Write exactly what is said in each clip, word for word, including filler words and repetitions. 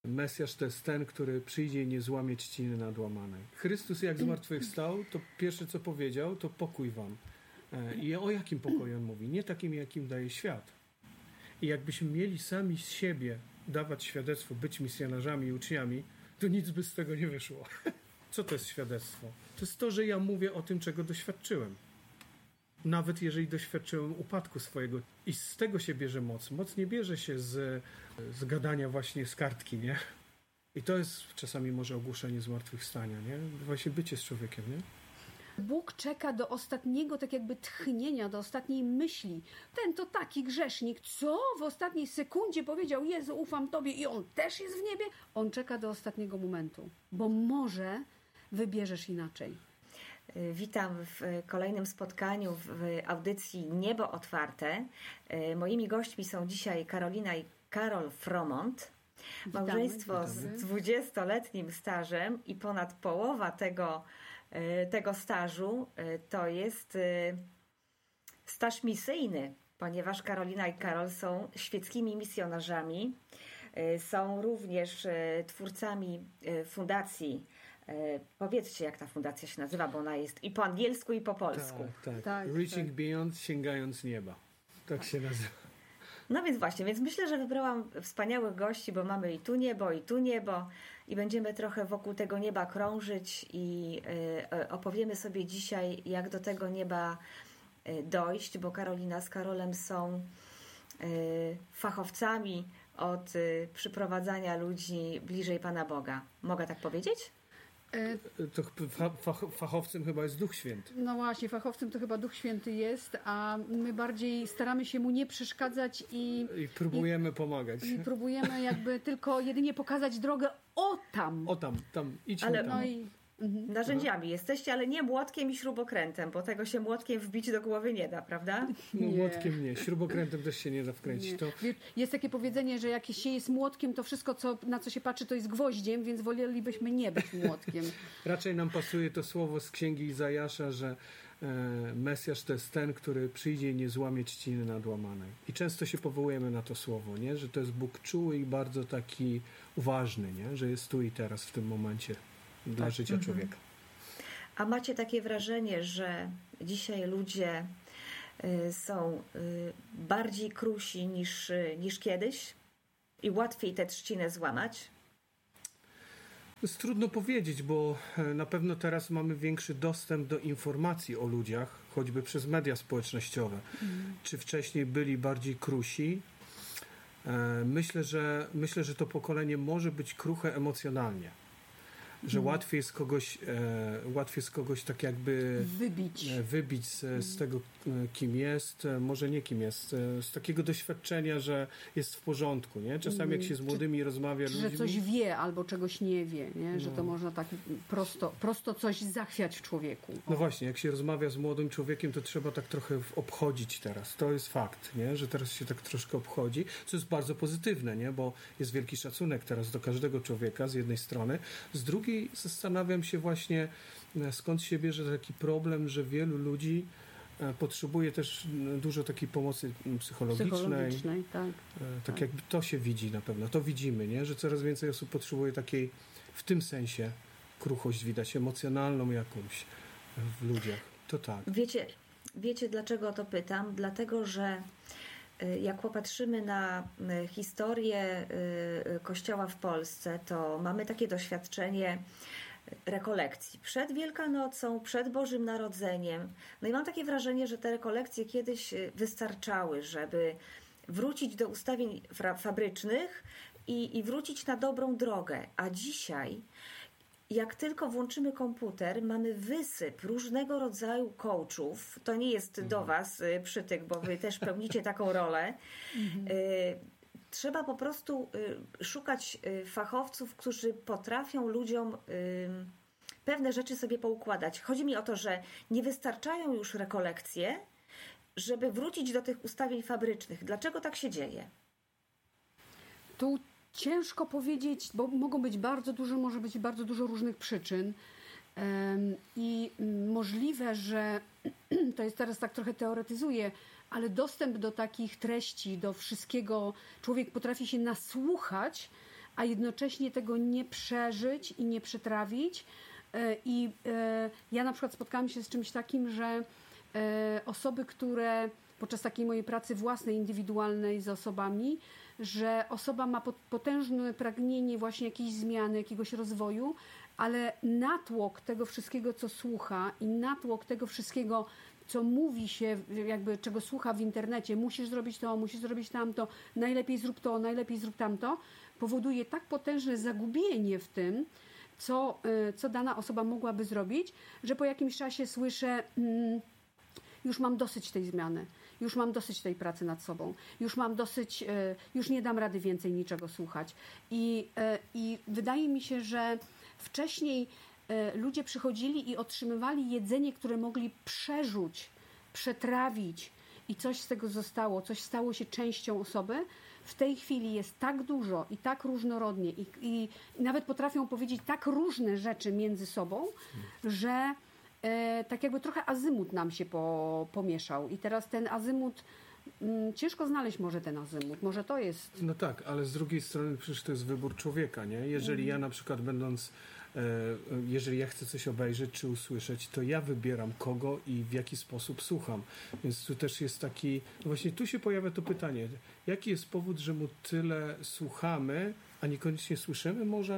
Mesjasz to jest ten, który przyjdzie i nie złamie trzciny nadłamanej. Chrystus jak zmartwychwstał, to pierwsze co powiedział, to pokój wam. I o jakim pokoju on mówi? Nie takim, jakim daje świat. I jakbyśmy mieli sami z siebie dawać świadectwo, być misjonarzami i uczniami, to nic by z tego nie wyszło. Co to jest świadectwo? To jest to, że ja mówię o tym, czego doświadczyłem. Nawet jeżeli doświadczyłem upadku swojego. I z tego się bierze moc. Moc nie bierze się z, z gadania właśnie z kartki, nie? I to jest czasami może ogłoszenie zmartwychwstania, nie? Właśnie bycie z człowiekiem, nie? Bóg czeka do ostatniego tak jakby tchnienia, do ostatniej myśli. Ten to taki grzesznik, co w ostatniej sekundzie powiedział: Jezu, ufam Tobie i On też jest w niebie? On czeka do ostatniego momentu, bo może wybierzesz inaczej. Witam w kolejnym spotkaniu w audycji Niebo Otwarte. Moimi gośćmi są dzisiaj Karolina i Karol Fromont. Małżeństwo z dwudziestoletnim stażem i ponad połowa tego, tego stażu to jest staż misyjny, ponieważ Karolina i Karol są świeckimi misjonarzami. Są również twórcami fundacji. Powiedzcie, jak ta fundacja się nazywa, bo ona jest i po angielsku, i po polsku. Tak, tak. tak Reaching tak. Beyond, sięgając nieba. Tak, tak się nazywa. No więc właśnie, więc myślę, że wybrałam wspaniałych gości, bo mamy i tu niebo, i tu niebo i będziemy trochę wokół tego nieba krążyć i y, opowiemy sobie dzisiaj, jak do tego nieba y, dojść, bo Karolina z Karolem są y, fachowcami od y, przyprowadzania ludzi bliżej Pana Boga. Mogę tak powiedzieć? To fachowcem chyba jest Duch Święty. No właśnie, fachowcem to chyba Duch Święty jest, a my bardziej staramy się mu nie przeszkadzać i... I próbujemy i, pomagać. I próbujemy jakby tylko jedynie pokazać drogę o tam. O tam, tam, idźmy ale, tam. No i... Mhm. Narzędziami jesteście, ale nie młotkiem i śrubokrętem, bo tego się młotkiem wbić do głowy nie da, prawda? No nie. Młotkiem nie, śrubokrętem też się nie da wkręcić. To... Jest takie powiedzenie, że jak się jest młotkiem, to wszystko, co, na co się patrzy, to jest gwoździem, więc wolelibyśmy nie być młotkiem. Raczej nam pasuje to słowo z księgi Izajasza, że e, Mesjasz to jest ten, który przyjdzie i nie złamie trzciny nadłamanej. I często się powołujemy na to słowo, nie? Że to jest Bóg czuły i bardzo taki uważny, nie? Że jest tu i teraz w tym momencie. Dla tak. życia mhm. człowieka. A macie takie wrażenie, że dzisiaj ludzie y, są y, bardziej krusi niż, y, niż kiedyś i łatwiej tę trzcinę złamać? Jest trudno powiedzieć, bo na pewno teraz mamy większy dostęp do informacji o ludziach, choćby przez media społecznościowe. Mhm. Czy wcześniej byli bardziej krusi? Myślę, że, myślę, że to pokolenie może być kruche emocjonalnie. Że hmm. łatwiej jest kogoś, e, łatwiej jest kogoś tak jakby wybić, e, wybić z, hmm. z tego, kim jest, e, może nie kim jest, e, z takiego doświadczenia, że jest w porządku, nie? Czasami hmm. jak się z młodymi czy, rozmawia czy ludźmi... że coś wie albo czegoś nie wie, nie? No. Że to można tak prosto, prosto coś zachwiać w człowieku. O. No właśnie, jak się rozmawia z młodym człowiekiem, to trzeba tak trochę obchodzić teraz. To jest fakt, nie? Że teraz się tak troszkę obchodzi, co jest bardzo pozytywne, nie? Bo jest wielki szacunek teraz do każdego człowieka z jednej strony, z drugiej zastanawiam się właśnie, skąd się bierze taki problem, że wielu ludzi potrzebuje też dużo takiej pomocy psychologicznej. Psychologicznej, tak. Tak, tak jakby to się widzi na pewno, to widzimy, nie? Że coraz więcej osób potrzebuje takiej, w tym sensie, kruchość widać, emocjonalną jakąś w ludziach. To tak. Wiecie, wiecie dlaczego to pytam? Dlatego, że jak popatrzymy na historię Kościoła w Polsce, to mamy takie doświadczenie rekolekcji przed Wielkanocą, przed Bożym Narodzeniem. No i mam takie wrażenie, że te rekolekcje kiedyś wystarczały, żeby wrócić do ustawień fabrycznych i, i wrócić na dobrą drogę. A dzisiaj, jak tylko włączymy komputer, mamy wysyp różnego rodzaju coachów. To nie jest mhm. do was przytyk, bo wy też pełnicie taką rolę. Mhm. Trzeba po prostu szukać fachowców, którzy potrafią ludziom pewne rzeczy sobie poukładać. Chodzi mi o to, że nie wystarczają już rekolekcje, żeby wrócić do tych ustawień fabrycznych. Dlaczego tak się dzieje? Tu ciężko powiedzieć, bo mogą być bardzo dużo, może być bardzo dużo różnych przyczyn. I możliwe, że to jest teraz tak trochę teoretyzuję, ale dostęp do takich treści, do wszystkiego, człowiek potrafi się nasłuchać, a jednocześnie tego nie przeżyć i nie przetrawić. I ja na przykład spotkałam się z czymś takim, że osoby, które podczas takiej mojej pracy własnej, indywidualnej z osobami, że osoba ma potężne pragnienie właśnie jakiejś zmiany, jakiegoś rozwoju, ale natłok tego wszystkiego, co słucha i natłok tego wszystkiego, co mówi się, jakby czego słucha w internecie, musisz zrobić to, musisz zrobić tamto, najlepiej zrób to, najlepiej zrób tamto, powoduje tak potężne zagubienie w tym, co, co dana osoba mogłaby zrobić, że po jakimś czasie słyszę, hmm, już mam dosyć tej zmiany, już mam dosyć tej pracy nad sobą, już mam dosyć, już nie dam rady więcej niczego słuchać. I, i wydaje mi się, że wcześniej ludzie przychodzili i otrzymywali jedzenie, które mogli przeżuć, przetrawić i coś z tego zostało, coś stało się częścią osoby. W tej chwili jest tak dużo i tak różnorodnie i, i, i nawet potrafią powiedzieć tak różne rzeczy między sobą, że e, tak jakby trochę azymut nam się po, pomieszał. I teraz ten azymut, m, ciężko znaleźć może ten azymut, może to jest... No tak, ale z drugiej strony przecież to jest wybór człowieka, nie? Jeżeli mm. ja na przykład będąc, e, jeżeli ja chcę coś obejrzeć czy usłyszeć, to ja wybieram kogo i w jaki sposób słucham. Więc tu też jest taki, no właśnie tu się pojawia to pytanie, jaki jest powód, że mu tyle słuchamy, a niekoniecznie słyszymy może?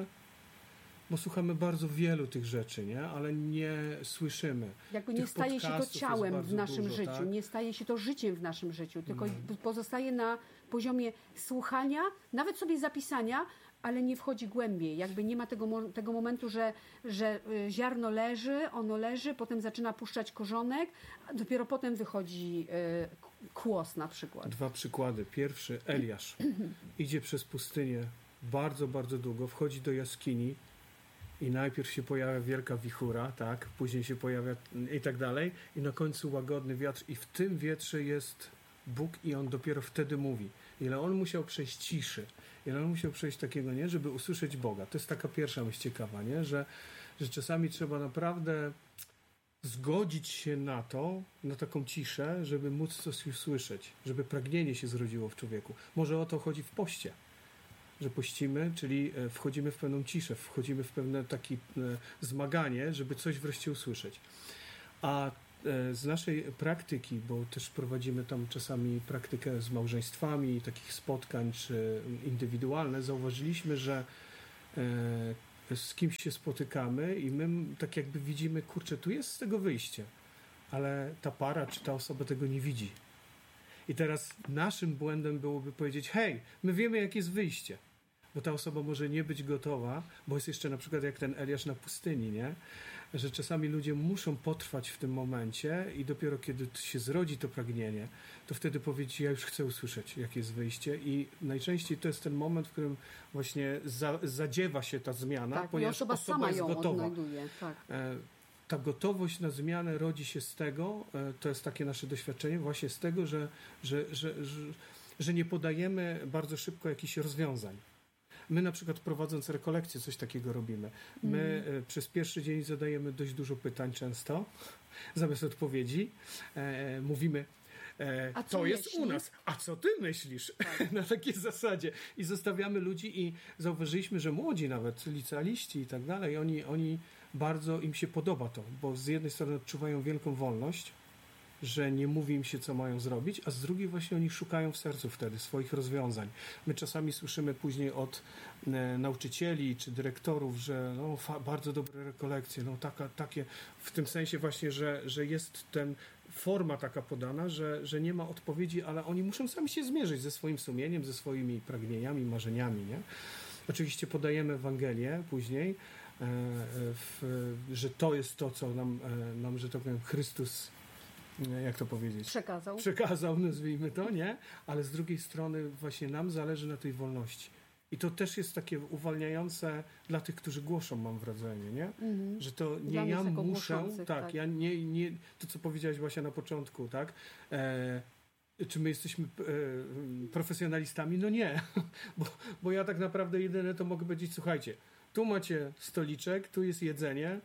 Bo słuchamy bardzo wielu tych rzeczy, nie? Ale nie słyszymy. Jakby nie tych staje się to ciałem w naszym dużo, życiu, tak? nie staje się to życiem w naszym życiu, tylko Mm. pozostaje na poziomie słuchania, nawet sobie zapisania, ale nie wchodzi głębiej. Jakby nie ma tego, tego momentu, że, że ziarno leży, ono leży, potem zaczyna puszczać korzonek, a dopiero potem wychodzi y, kłos na przykład. Dwa przykłady. Pierwszy, Eliasz. Idzie przez pustynię bardzo, bardzo długo, wchodzi do jaskini i najpierw się pojawia wielka wichura, tak, później się pojawia i tak dalej, i na końcu łagodny wiatr i w tym wietrze jest Bóg i on dopiero wtedy mówi. Ile on musiał przejść ciszy, ile on musiał przejść takiego, nie, żeby usłyszeć Boga. To jest taka pierwsza myśl ciekawa, nie, że, że czasami trzeba naprawdę zgodzić się na to, na taką ciszę, żeby móc coś usłyszeć, żeby pragnienie się zrodziło w człowieku. Może o to chodzi w poście, że pościmy, czyli wchodzimy w pewną ciszę, wchodzimy w pewne takie zmaganie, żeby coś wreszcie usłyszeć. A z naszej praktyki, bo też prowadzimy tam czasami praktykę z małżeństwami, takich spotkań czy indywidualne, zauważyliśmy, że z kimś się spotykamy i my tak jakby widzimy, kurczę, tu jest z tego wyjście, ale ta para czy ta osoba tego nie widzi. I teraz naszym błędem byłoby powiedzieć, hej, my wiemy, jakie jest wyjście, bo ta osoba może nie być gotowa, bo jest jeszcze na przykład jak ten Eliasz na pustyni, nie? Że czasami ludzie muszą potrwać w tym momencie i dopiero kiedy się zrodzi to pragnienie, to wtedy powiedzieć, ja już chcę usłyszeć, jakie jest wyjście, i najczęściej to jest ten moment, w którym właśnie za, zadziewa się ta zmiana, tak, ponieważ osoba, osoba sama jest ją gotowa. odnajduje, tak. Ta gotowość na zmianę rodzi się z tego, to jest takie nasze doświadczenie, właśnie z tego, że, że, że, że, że nie podajemy bardzo szybko jakichś rozwiązań. My na przykład prowadząc rekolekcje coś takiego robimy. My mm. przez pierwszy dzień zadajemy dość dużo pytań często, zamiast odpowiedzi. E, mówimy, e, to myśli? jest u nas, a co ty myślisz? Tak. Na takiej zasadzie. I zostawiamy ludzi i zauważyliśmy, że młodzi nawet, licealiści i tak dalej, oni, oni bardzo im się podoba to, bo z jednej strony odczuwają wielką wolność, że nie mówi im się, co mają zrobić, a z drugiej właśnie oni szukają w sercu wtedy swoich rozwiązań. My czasami słyszymy później od e, nauczycieli czy dyrektorów, że no, fa, bardzo dobre rekolekcje, no taka, takie, w tym sensie właśnie, że, że jest ten forma taka podana, że, że nie ma odpowiedzi, ale oni muszą sami się zmierzyć ze swoim sumieniem, ze swoimi pragnieniami, marzeniami, nie? Oczywiście podajemy Ewangelię później, e, w, że to jest to, co nam, e, nam, że tak powiem, Chrystus, jak to powiedzieć? Przekazał. Przekazał, nazwijmy to, nie? Ale z drugiej strony właśnie nam zależy na tej wolności. I to też jest takie uwalniające dla tych, którzy głoszą, mam wrażenie, nie? Mm-hmm. Że to nie dla ja muszę, tak, tak, ja nie, nie, to co powiedziałaś właśnie na początku, tak? E, czy my jesteśmy e, profesjonalistami? No nie, bo, bo ja tak naprawdę jedyne to mogę powiedzieć, słuchajcie, tu macie stoliczek, tu jest jedzenie,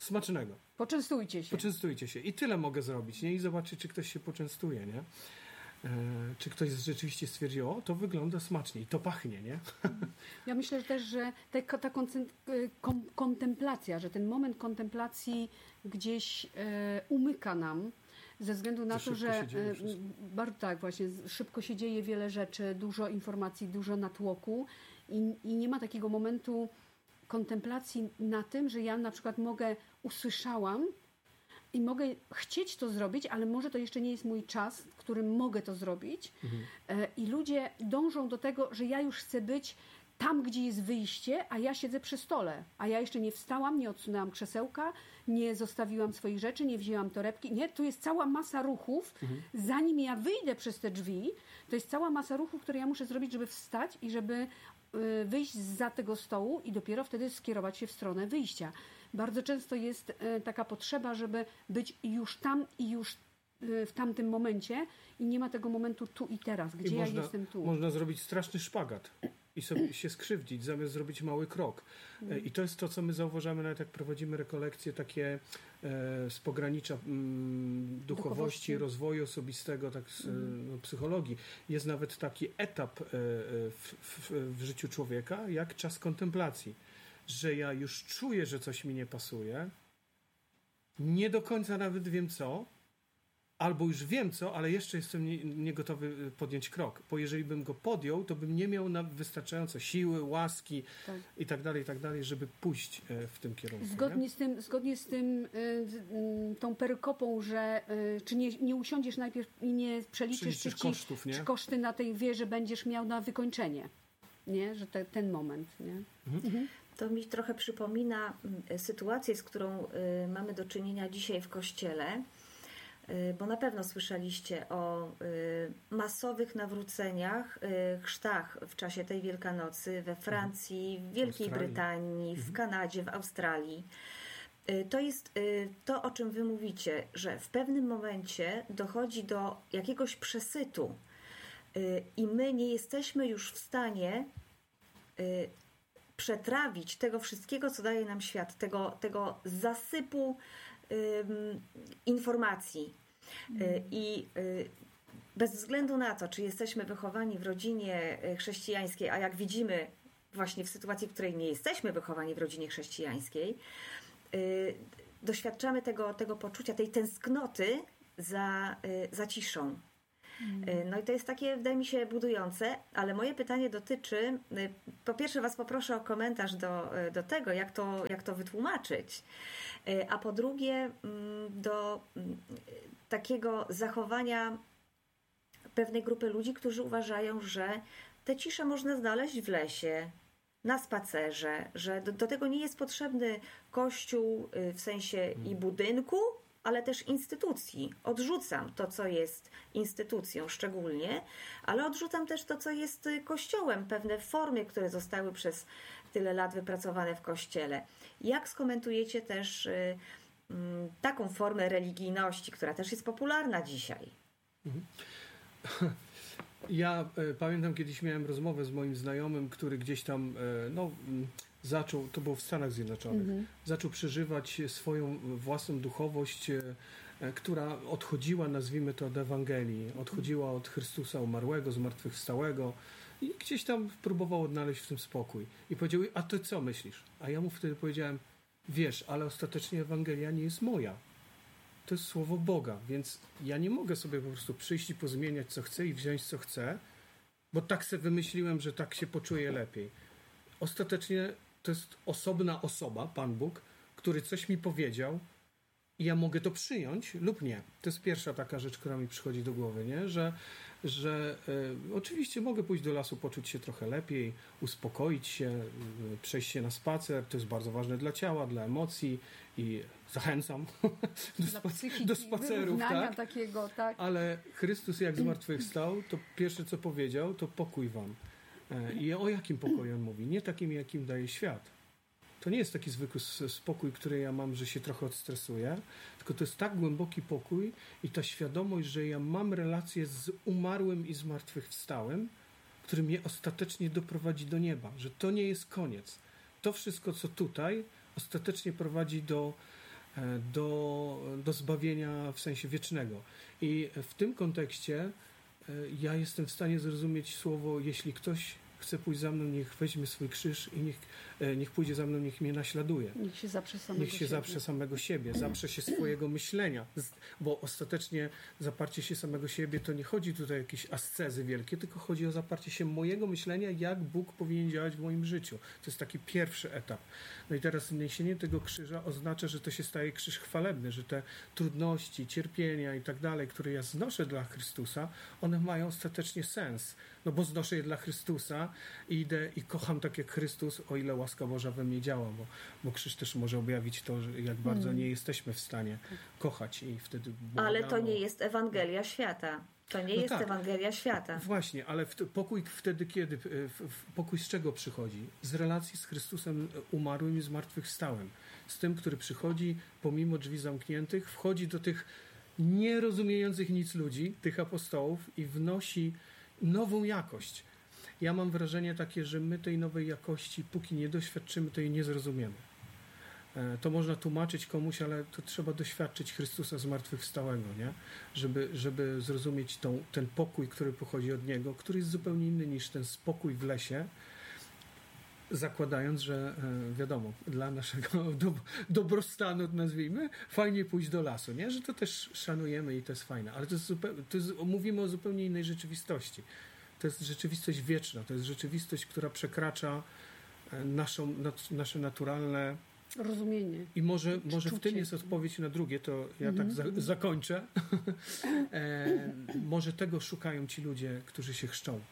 smacznego. Poczęstujcie się. Poczęstujcie się. I tyle mogę zrobić, nie? I zobaczyć, czy ktoś się poczęstuje, nie? czy ktoś rzeczywiście stwierdził, o, to wygląda smacznie i to pachnie, nie? Ja myślę że też, że ta, ta kom, kontemplacja, że ten moment kontemplacji gdzieś e, umyka nam, ze względu na to, to że bardzo tak, właśnie szybko się dzieje wiele rzeczy, dużo informacji, dużo natłoku i, i nie ma takiego momentu kontemplacji na tym, że ja na przykład mogę, usłyszałam i mogę chcieć to zrobić, ale może to jeszcze nie jest mój czas, w którym mogę to zrobić. Mhm. I ludzie dążą do tego, że ja już chcę być tam, gdzie jest wyjście, a ja siedzę przy stole. A ja jeszcze nie wstałam, nie odsunęłam krzesełka, nie zostawiłam swoich rzeczy, nie wzięłam torebki. Nie, to jest cała masa ruchów. Mhm. Zanim ja wyjdę przez te drzwi, to jest cała masa ruchów, które ja muszę zrobić, żeby wstać i żeby wyjść zza tego stołu i dopiero wtedy skierować się w stronę wyjścia. Bardzo często jest taka potrzeba, żeby być już tam i już w tamtym momencie i nie ma tego momentu tu i teraz, gdzie I ja można, jestem tu. Można zrobić straszny szpagat i sobie się skrzywdzić, zamiast zrobić mały krok. Mm. I to jest to, co my zauważamy, nawet jak prowadzimy rekolekcje takie e, z pogranicza mm, duchowości, duchowości, rozwoju osobistego, tak z mm. no, psychologii. Jest nawet taki etap e, w, w, w życiu człowieka, jak czas kontemplacji. Że ja już czuję, że coś mi nie pasuje, nie do końca nawet wiem co, albo już wiem co, ale jeszcze jestem nie, nie gotowy podjąć krok, bo jeżeli bym go podjął, to bym nie miał na wystarczająco siły, łaski tak. i tak dalej, i tak dalej, żeby pójść w tym kierunku. Zgodnie nie? z tym, zgodnie z tym, tą perykopą, że czy nie, nie usiądziesz najpierw i nie przeliczysz, przeliczysz czy, ci, kosztów, nie? czy koszty na tej wieży będziesz miał na wykończenie, nie? Że te, ten moment, nie? Mhm. Mhm. To mi trochę przypomina sytuację, z którą mamy do czynienia dzisiaj w Kościele, bo na pewno słyszeliście o masowych nawróceniach, chrztach w czasie tej Wielkanocy we Francji, w Wielkiej Australii. Brytanii, w Kanadzie, w Australii. To jest to, o czym wy mówicie, że w pewnym momencie dochodzi do jakiegoś przesytu i my nie jesteśmy już w stanie przetrawić tego wszystkiego, co daje nam świat, tego, tego zasypu ym, informacji. Mm. Y, I y, bez względu na to, czy jesteśmy wychowani w rodzinie chrześcijańskiej, a jak widzimy właśnie w sytuacji, w której nie jesteśmy wychowani w rodzinie chrześcijańskiej, y, doświadczamy tego, tego poczucia, tej tęsknoty za, y, za ciszą. No i to jest takie, wydaje mi się, budujące, ale moje pytanie dotyczy, po pierwsze was poproszę o komentarz do, do tego, jak to, jak to wytłumaczyć, a po drugie do takiego zachowania pewnej grupy ludzi, którzy uważają, że tę ciszę można znaleźć w lesie, na spacerze, że do, do tego nie jest potrzebny kościół w sensie i budynku, ale też instytucji. Odrzucam to, co jest instytucją szczególnie, ale odrzucam też to, co jest kościołem, pewne formy, które zostały przez tyle lat wypracowane w kościele. Jak skomentujecie też y, y, taką formę religijności, która też jest popularna dzisiaj? Mhm. Ja y, pamiętam, kiedyś miałem rozmowę z moim znajomym, który gdzieś tam y, no, y, zaczął, to było w Stanach Zjednoczonych, mm-hmm. zaczął przeżywać swoją własną duchowość, e, która odchodziła, nazwijmy to, od Ewangelii, odchodziła od Chrystusa umarłego, zmartwychwstałego i gdzieś tam próbował odnaleźć w tym spokój. I powiedział, a ty co myślisz? A ja mu wtedy powiedziałem, wiesz, ale ostatecznie Ewangelia nie jest moja. To jest słowo Boga, więc ja nie mogę sobie po prostu przyjść i pozmieniać co chcę i wziąć co chcę, bo tak sobie wymyśliłem, że tak się poczuję lepiej. Ostatecznie to jest osobna osoba, Pan Bóg, który coś mi powiedział i ja mogę to przyjąć lub nie. To jest pierwsza taka rzecz, która mi przychodzi do głowy, nie? Że, że e, oczywiście mogę pójść do lasu, poczuć się trochę lepiej, uspokoić się, e, przejść się na spacer. To jest bardzo ważne dla ciała, dla emocji i zachęcam do, spa- do spacerów. Tak? Takiego, tak? Ale Chrystus jak zmartwychwstał, to pierwsze co powiedział, to pokój wam. I o jakim pokoju on mówi? Nie takim, jakim daje świat. To nie jest taki zwykły spokój, który ja mam, że się trochę odstresuję, tylko to jest tak głęboki pokój i ta świadomość, że ja mam relację z umarłym i zmartwychwstałym, który mnie ostatecznie doprowadzi do nieba, że to nie jest koniec. To wszystko, co tutaj, ostatecznie prowadzi do, do, do zbawienia w sensie wiecznego. I w tym kontekście ja jestem w stanie zrozumieć słowo, jeśli ktoś chce pójść za mną, niech weźmie swój krzyż i niech, niech pójdzie za mną, niech mnie naśladuje. Niech się zaprze samego Niech się siebie. zaprze samego siebie, zaprze się swojego myślenia, bo ostatecznie zaparcie się samego siebie to nie chodzi tutaj o jakieś ascezy wielkie, tylko chodzi o zaparcie się mojego myślenia, jak Bóg powinien działać w moim życiu. To jest taki pierwszy etap. No i teraz niesienie tego krzyża oznacza, że to się staje krzyż chwalebny, że te trudności, cierpienia i tak dalej, które ja znoszę dla Chrystusa, one mają ostatecznie sens. No bo znoszę je dla Chrystusa i idę i kocham tak jak Chrystus, o ile łaska Boża we mnie działa, bo, bo krzyż też może objawić to, że jak bardzo Hmm. nie jesteśmy w stanie kochać i wtedy Ale to błagamy. nie jest Ewangelia świata. To nie No jest tak. Ewangelia świata. Właśnie, ale w, pokój wtedy kiedy? W, w, pokój z czego przychodzi? Z relacji z Chrystusem umarłym i zmartwychwstałym. Z tym, który przychodzi pomimo drzwi zamkniętych, wchodzi do tych nierozumiejących nic ludzi, tych apostołów i wnosi nową jakość. Ja mam wrażenie takie, że my tej nowej jakości, póki nie doświadczymy, to jej nie zrozumiemy. To można tłumaczyć komuś, ale to trzeba doświadczyć Chrystusa zmartwychwstałego, nie? Żeby, żeby zrozumieć tą, ten pokój, który pochodzi od Niego, który jest zupełnie inny niż ten spokój w lesie, zakładając, że wiadomo, dla naszego do, dobrostanu, nazwijmy, fajnie pójść do lasu, nie? Że to też szanujemy i to jest fajne, ale to jest zupełnie, to jest, mówimy o zupełnie innej rzeczywistości. To jest rzeczywistość wieczna, to jest rzeczywistość, która przekracza naszą, nasze naturalne rozumienie. I może, może w Czucie. tym jest odpowiedź na drugie, to ja Mhm. tak za, zakończę. e, może tego szukają ci ludzie, którzy się chrzczą.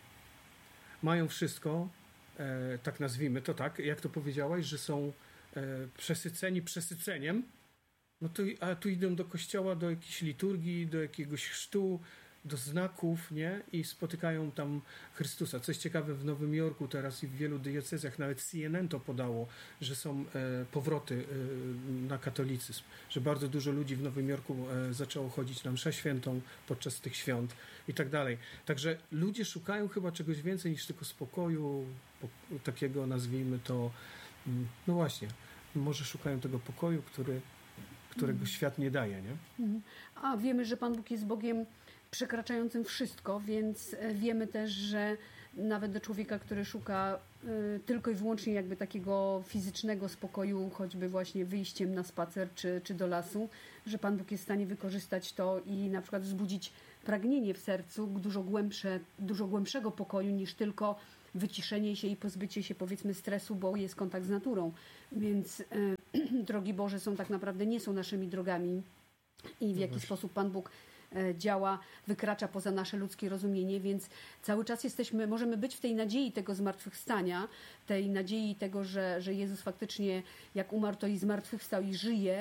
Mają wszystko, e, tak nazwijmy to tak, jak to powiedziałaś, że są e, przesyceni przesyceniem, no to, a tu idą do kościoła, do jakiejś liturgii, do jakiegoś chrztu, do znaków, nie? I spotykają tam Chrystusa. Coś ciekawe, w Nowym Jorku teraz i w wielu diecezjach, nawet C N N to podało, że są e, powroty e, na katolicyzm, że bardzo dużo ludzi w Nowym Jorku e, zaczęło chodzić na mszę świętą podczas tych świąt i tak dalej. Także ludzie szukają chyba czegoś więcej niż tylko spokoju, po, takiego nazwijmy to, no właśnie, może szukają tego pokoju, który, którego mm. świat nie daje, nie? Mm. A wiemy, że Pan Bóg jest Bogiem przekraczającym wszystko, więc wiemy też, że nawet do człowieka, który szuka y, tylko i wyłącznie jakby takiego fizycznego spokoju, choćby właśnie wyjściem na spacer czy, czy do lasu, że Pan Bóg jest w stanie wykorzystać to i na przykład wzbudzić pragnienie w sercu dużo głębsze, dużo głębszego pokoju niż tylko wyciszenie się i pozbycie się, powiedzmy, stresu, bo jest kontakt z naturą. Więc y, drogi Boże są tak naprawdę, nie są naszymi drogami i w jaki no sposób Pan Bóg działa, wykracza poza nasze ludzkie rozumienie, więc cały czas jesteśmy, możemy być w tej nadziei tego zmartwychwstania, tej nadziei tego, że, że Jezus faktycznie jak umarł, to i zmartwychwstał i żyje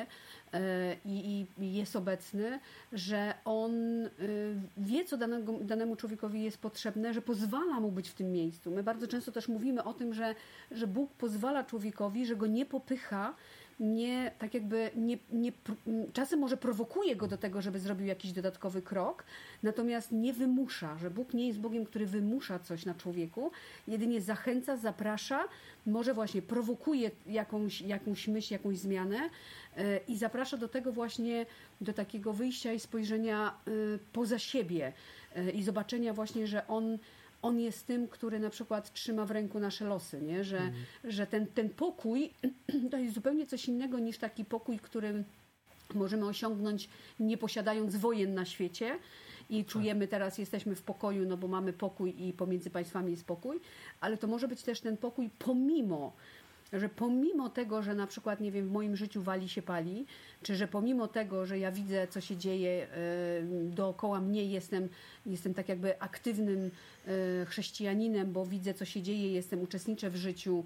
i, i jest obecny, że On wie, co danego, danemu człowiekowi jest potrzebne, że pozwala mu być w tym miejscu. My bardzo często też mówimy o tym, że, że Bóg pozwala człowiekowi, że go nie popycha, nie, tak jakby nie, nie, czasem może prowokuje go do tego, żeby zrobił jakiś dodatkowy krok, natomiast nie wymusza, że Bóg nie jest Bogiem, który wymusza coś na człowieku, jedynie zachęca, zaprasza, może właśnie prowokuje jakąś, jakąś myśl, jakąś zmianę yy, i zaprasza do tego właśnie, do takiego wyjścia i spojrzenia yy, poza siebie yy, i zobaczenia właśnie, że On On jest tym, który na przykład trzyma w ręku nasze losy, nie? Że, mhm. że ten, ten pokój to jest zupełnie coś innego niż taki pokój, który możemy osiągnąć nie posiadając wojen na świecie i czujemy teraz, jesteśmy w pokoju, no bo mamy pokój i pomiędzy państwami jest pokój, ale to może być też ten pokój pomimo, że pomimo tego, że na przykład, nie wiem, w moim życiu wali się pali, czy że pomimo tego, że ja widzę, co się dzieje dookoła mnie, jestem, jestem tak jakby aktywnym chrześcijaninem, bo widzę, co się dzieje, jestem, uczestniczę w życiu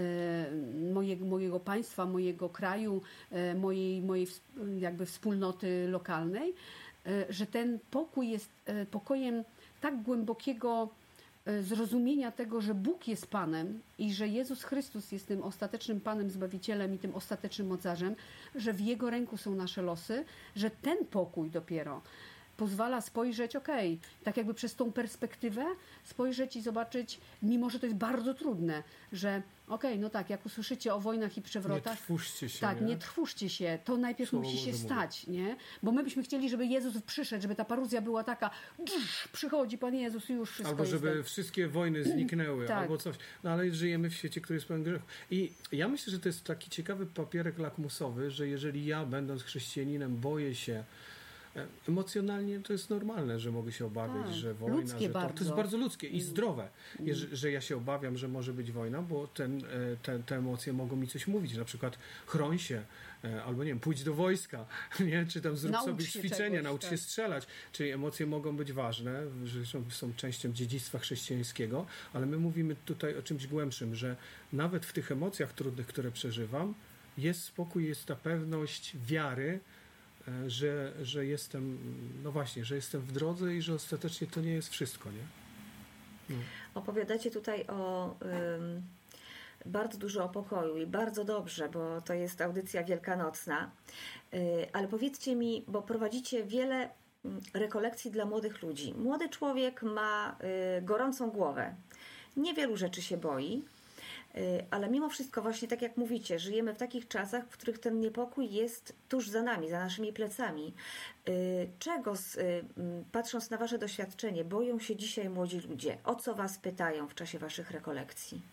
mojego, mojego państwa, mojego kraju, mojej, mojej jakby wspólnoty lokalnej, że ten pokój jest pokojem tak głębokiego zrozumienia tego, że Bóg jest Panem i że Jezus Chrystus jest tym ostatecznym Panem, Zbawicielem i tym ostatecznym mocarzem, że w Jego ręku są nasze losy, że ten pokój dopiero pozwala spojrzeć, okej, okay, tak jakby przez tą perspektywę spojrzeć i zobaczyć, mimo że to jest bardzo trudne, że okej, okay, no tak, jak usłyszycie o wojnach i przewrotach, nie trwóżcie się, tak, nie, nie trwóżcie się, to najpierw Słowo musi się Boże stać, nie? Bo my byśmy chcieli, żeby Jezus przyszedł, żeby ta paruzja była taka, drz, przychodzi Pan Jezus i już wszystko albo żeby jest tak. wszystkie wojny zniknęły, tak. albo coś. No ale żyjemy w świecie, który jest pełen grzechu. I ja myślę, że to jest taki ciekawy papierek lakmusowy, że jeżeli ja, będąc chrześcijaninem, boję się emocjonalnie, to jest normalne, że mogę się obawiać, tak. że wojna, ludzkie że to, bardzo. to jest bardzo ludzkie i zdrowe, Mm. że, że ja się obawiam, że może być wojna, bo ten, te, te emocje mogą mi coś mówić, na przykład chroń się, albo nie wiem, pójdź do wojska, nie? Czy tam zrób naucz sobie się ćwiczenia, czegoś, naucz tak. się strzelać, czyli emocje mogą być ważne, że są, są częścią dziedzictwa chrześcijańskiego, ale my mówimy tutaj o czymś głębszym, że nawet w tych emocjach trudnych, które przeżywam, jest spokój, jest ta pewność wiary, Że, że jestem, no właśnie, że jestem w drodze i że ostatecznie to nie jest wszystko, nie? No. Opowiadacie tutaj o ym, bardzo dużo o pokoju i bardzo dobrze, bo to jest audycja wielkanocna, yy, ale powiedzcie mi, bo prowadzicie wiele rekolekcji dla młodych ludzi. Młody człowiek ma yy, gorącą głowę, niewielu rzeczy się boi, ale mimo wszystko właśnie tak jak mówicie, żyjemy w takich czasach, w których ten niepokój jest tuż za nami, za naszymi plecami. Czego, patrząc na wasze doświadczenie, boją się dzisiaj młodzi ludzie? O co was pytają w czasie waszych rekolekcji?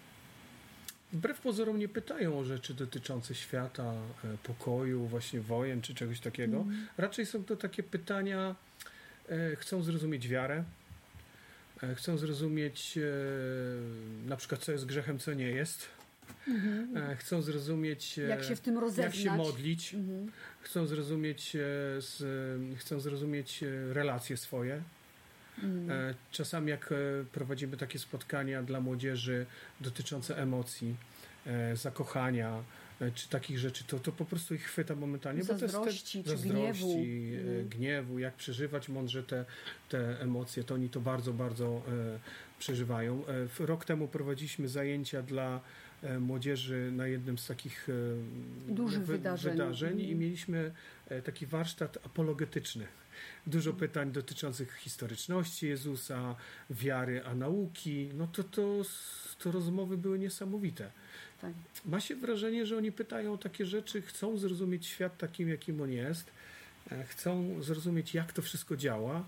Wbrew pozorom nie pytają o rzeczy dotyczące świata, pokoju, właśnie wojen czy czegoś takiego. Mm. Raczej są to takie pytania, chcą zrozumieć wiarę, chcą zrozumieć e, na przykład, co jest grzechem, co nie jest. Mhm. E, chcą zrozumieć, e, jak się w tym rozeznać. Jak się modlić. Mhm. Chcą zrozumieć, e, z, chcą zrozumieć relacje swoje. Mhm. E, czasami jak e, prowadzimy takie spotkania dla młodzieży dotyczące emocji, e, zakochania, czy takich rzeczy, to, to po prostu ich chwyta momentalnie. Zazdrości, bo to jest te, czy zazdrości, gniewu. Mm. gniewu, jak przeżywać mądrze te, te emocje, to oni to bardzo, bardzo e, przeżywają. E, rok temu prowadziliśmy zajęcia dla e, młodzieży na jednym z takich e, dużych wy, wydarzeń, wydarzeń mm. i mieliśmy e, taki warsztat apologetyczny. Dużo pytań dotyczących historyczności Jezusa, wiary, a nauki. No to, to, to rozmowy były niesamowite. Tak. Ma się wrażenie, że oni pytają o takie rzeczy, chcą zrozumieć świat takim, jakim on jest, chcą zrozumieć, jak to wszystko działa,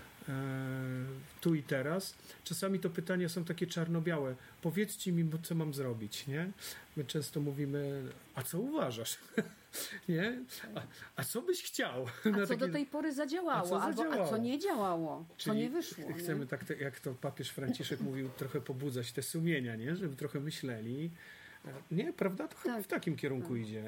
tu i teraz. Czasami to pytania są takie czarno-białe. Powiedzcie mi, co mam zrobić, nie? My często mówimy, a co uważasz? Nie? A, a co byś chciał? A Na co takie... do tej pory zadziałało, a co albo zadziałało? a co nie działało, Czyli co nie wyszło. Chcemy nie? tak, jak to papież Franciszek mówił, trochę pobudzać te sumienia, nie? Żeby trochę myśleli. Nie, prawda? To chyba tak. w takim kierunku tak. idzie.